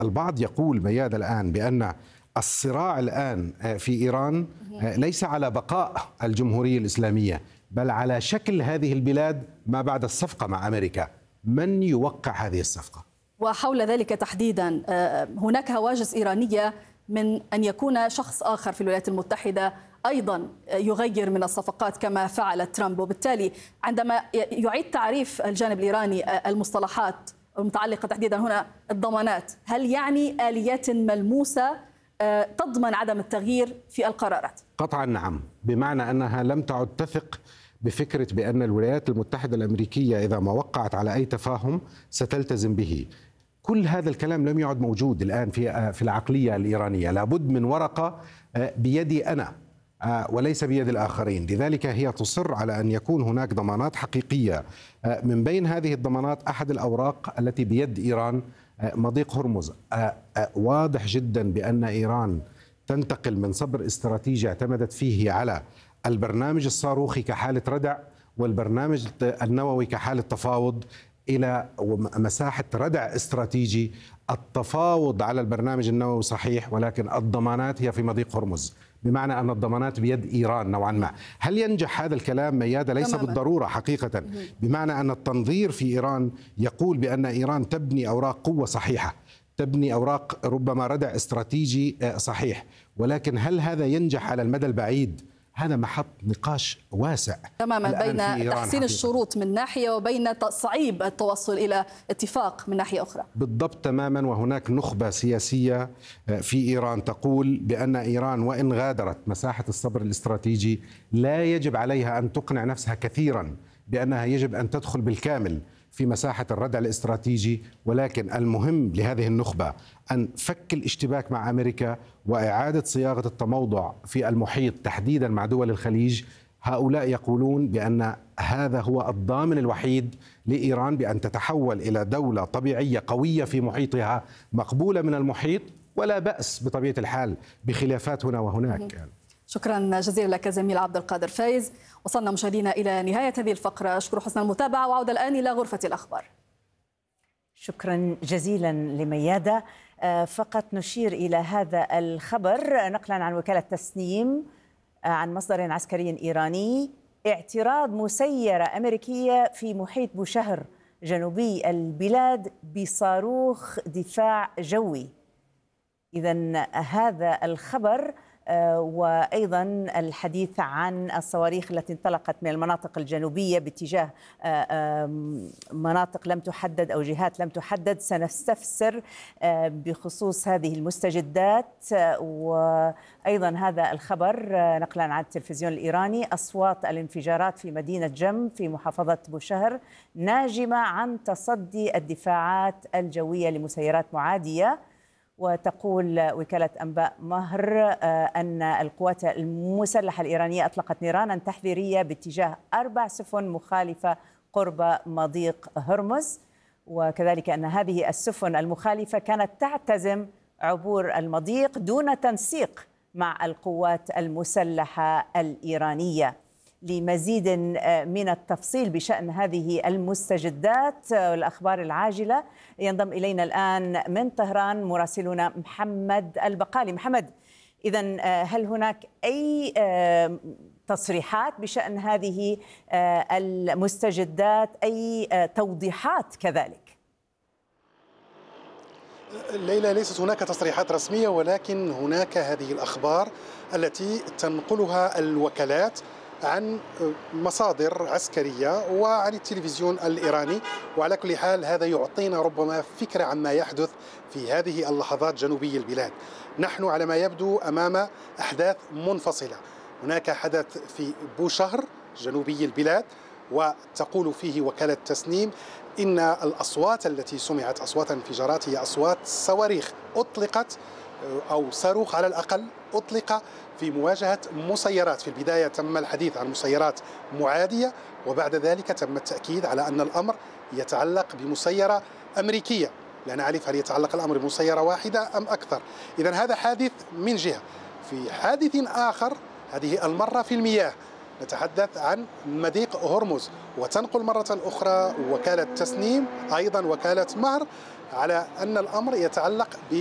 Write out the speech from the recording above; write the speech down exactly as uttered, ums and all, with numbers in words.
البعض يقول مياد الآن بأن الصراع الآن في إيران ليس على بقاء الجمهورية الإسلامية بل على شكل هذه البلاد ما بعد الصفقة مع أمريكا. من يوقع هذه الصفقة؟ وحول ذلك تحديدا هناك هواجس إيرانية من أن يكون شخص آخر في الولايات المتحدة أيضا يغير من الصفقات كما فعل ترامب، وبالتالي عندما يعيد تعريف الجانب الإيراني المصطلحات المتعلقة تحديدا هنا الضمانات، هل يعني آليات ملموسة تضمن عدم التغيير في القرارات؟ قطعا نعم، بمعنى أنها لم تعد تثق بفكرة بأن الولايات المتحدة الأمريكية إذا ما وقعت على أي تفاهم ستلتزم به. كل هذا الكلام لم يعد موجود الآن في في العقلية الإيرانية. لابد من ورقة بيدي أنا وليس بيد الآخرين، لذلك هي تصر على أن يكون هناك ضمانات حقيقية. من بين هذه الضمانات أحد الأوراق التي بيد إيران مضيق هرمز. واضح جدا بأن إيران تنتقل من صبر استراتيجي اعتمدت فيه على البرنامج الصاروخي كحالة ردع والبرنامج النووي كحالة تفاوض إلى مساحة ردع استراتيجي. التفاوض على البرنامج النووي صحيح، ولكن الضمانات هي في مضيق هرمز، بمعنى أن الضمانات بيد إيران نوعا ما. هل ينجح هذا الكلام ميادة؟ ليس تماما بالضرورة حقيقة، بمعنى أن التنظير في إيران يقول بأن إيران تبني أوراق قوة صحيحة، تبني أوراق ربما ردع استراتيجي صحيح، ولكن هل هذا ينجح على المدى البعيد؟ هذا محط نقاش واسع تماما بين تحسين الشروط من ناحية وبين تصعيب التوصل إلى اتفاق من ناحية أخرى. بالضبط تماما. وهناك نخبة سياسية في إيران تقول بأن إيران وإن غادرت مساحة الصبر الاستراتيجي لا يجب عليها أن تقنع نفسها كثيرا بأنها يجب أن تدخل بالكامل في مساحة الردع الاستراتيجي، ولكن المهم لهذه النخبة أن فك الاشتباك مع أمريكا وإعادة صياغة التموضع في المحيط تحديدا مع دول الخليج. هؤلاء يقولون بأن هذا هو الضامن الوحيد لإيران بأن تتحول إلى دولة طبيعية قوية في محيطها، مقبولة من المحيط، ولا بأس بطبيعة الحال بخلافات هنا وهناك. شكرا جزيلا لك زميل عبد القادر فايز. وصلنا مشاهدينا إلى نهاية هذه الفقرة، أشكر حسن المتابعة وأعود الآن إلى غرفة الأخبار. شكرا جزيلا لميادة. فقط نشير إلى هذا الخبر نقلا عن وكالة تسنيم عن مصدر عسكري إيراني: اعتراض مسيرة أمريكية في محيط بوشهر جنوبي البلاد بصاروخ دفاع جوي. إذن هذا الخبر وأيضا الحديث عن الصواريخ التي انطلقت من المناطق الجنوبية باتجاه مناطق لم تحدد أو جهات لم تحدد. سنستفسر بخصوص هذه المستجدات. وأيضا هذا الخبر نقلا عن التلفزيون الإيراني: أصوات الانفجارات في مدينة جم في محافظة بوشهر ناجمة عن تصدي الدفاعات الجوية لمسيرات معادية. وتقول وكالة أنباء مهر أن القوات المسلحة الإيرانية أطلقت نيرانا تحذيرية باتجاه أربع سفن مخالفة قرب مضيق هرمز، وكذلك أن هذه السفن المخالفة كانت تعتزم عبور المضيق دون تنسيق مع القوات المسلحة الإيرانية. لمزيد من التفصيل بشأن هذه المستجدات والأخبار العاجلة ينضم إلينا الآن من طهران مراسلنا محمد البقالي. محمد، إذن هل هناك أي تصريحات بشأن هذه المستجدات، أي توضيحات كذلك؟ ليلى، ليست هناك تصريحات رسمية، ولكن هناك هذه الأخبار التي تنقلها الوكالات عن مصادر عسكرية وعن التلفزيون الإيراني. وعلى كل حال هذا يعطينا ربما فكرة عما يحدث في هذه اللحظات جنوبي البلاد. نحن على ما يبدو أمام أحداث منفصلة. هناك حدث في بوشهر جنوبي البلاد، وتقول فيه وكالة تسنيم إن الأصوات التي سمعت أصوات انفجارات هي أصوات صواريخ أطلقت، أو صاروخ على الأقل أطلق في مواجهة مسيرات. في البداية تم الحديث عن مسيرات معادية، وبعد ذلك تم التأكيد على أن الأمر يتعلق بمسيرة أمريكية. لا نعرف هل يتعلق الأمر بمسيرة واحدة أم أكثر. إذن هذا حادث من جهة. في حادث آخر هذه المرة في المياه، نتحدث عن مضيق هرمز. وتنقل مرة أخرى وكالة تسنيم أيضا وكالة مهر على أن الأمر يتعلق